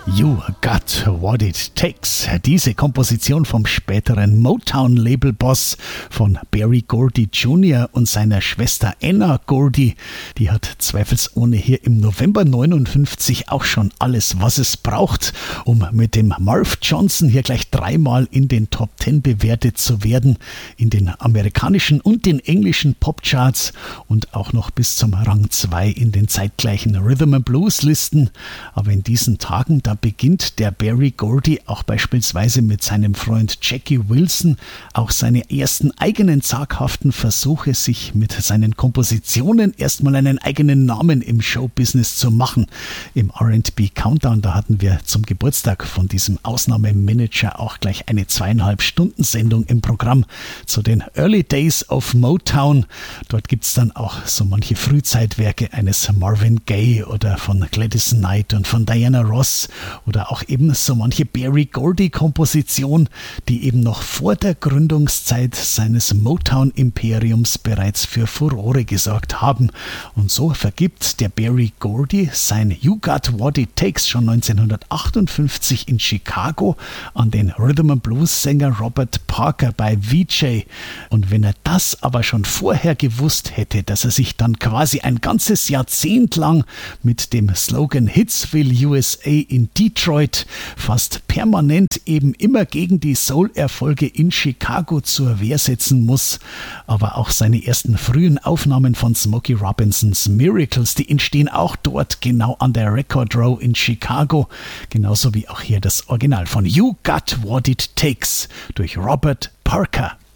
You Got What It Takes. Diese Komposition vom späteren Motown-Label-Boss von Berry Gordy Jr. und seiner Schwester Anna Gordy, die hat zweifelsohne hier im November 59 auch schon alles, was es braucht, um mit dem Marv Johnson hier gleich dreimal in den Top 10 bewertet zu werden, in den amerikanischen und den englischen Popcharts und auch noch bis zum Rang 2 in den zeitgleichen Rhythm and Blues Listen. Aber in diesen Tagen, da beginnt der Berry Gordy auch beispielsweise mit seinem Freund Jackie Wilson auch seine ersten eigenen zaghaften Versuche, sich mit seinen Kompositionen erstmal einen eigenen Namen im Showbusiness zu machen. Im R&B Countdown, da hatten wir zum Geburtstag von diesem Ausnahmemanager auch gleich eine 2,5-Stunden-Sendung im Programm zu den Early Days of Motown. Dort gibt es dann auch so manche Frühzeitwerke eines Marvin Gaye oder von Gladys Knight und von Diana Ross oder auch eben so manche Berry Gordy-Komposition, die eben noch vor der Gründungszeit seines Motown-Imperiums bereits für Furore gesorgt haben. Und so vergibt der Berry Gordy sein You Got What It Takes schon 1958 in Chicago an den Rhythm-and-Blues-Sänger Robert Parker bei VJ. Und wenn er das aber schon vorher gewusst hätte, dass er sich dann quasi ein ganzes Jahrzehnt lang mit dem Slogan Hitsville USA in Detroit fast permanent eben immer gegen die Soul-Erfolge in Chicago zur Wehr setzen muss. Aber auch seine ersten frühen Aufnahmen von Smokey Robinsons Miracles, die entstehen auch dort genau an der Record Row in Chicago. Genauso wie auch hier das Original von You Got What It Takes durch Robert Parker.